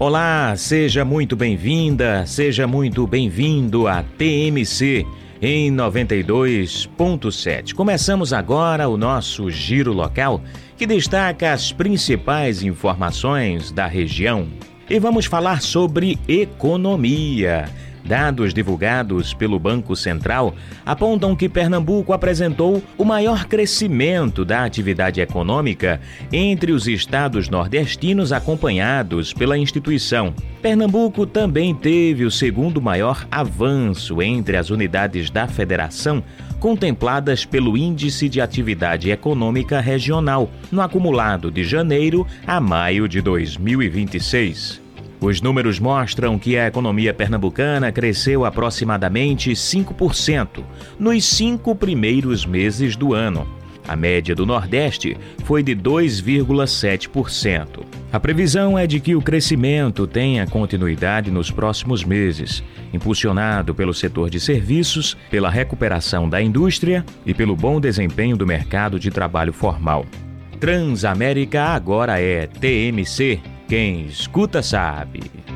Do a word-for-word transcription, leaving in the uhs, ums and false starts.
Olá, seja muito bem-vinda, seja muito bem-vindo a T M C em noventa e dois ponto sete. Começamos agora o nosso Giro Local, que destaca as principais informações da região. E vamos falar sobre economia. Dados divulgados pelo Banco Central apontam que Pernambuco apresentou o maior crescimento da atividade econômica entre os estados nordestinos acompanhados pela instituição. Pernambuco também teve o segundo maior avanço entre as unidades da federação contempladas pelo Índice de Atividade Econômica Regional, no acumulado de janeiro a maio de dois mil e vinte e seis. Os números mostram que a economia pernambucana cresceu aproximadamente cinco por cento nos cinco primeiros meses do ano. A média do Nordeste foi de dois vírgula sete por cento. A previsão é de que o crescimento tenha continuidade nos próximos meses, impulsionado pelo setor de serviços, pela recuperação da indústria e pelo bom desempenho do mercado de trabalho formal. Transamérica agora é T M C. Quem escuta sabe.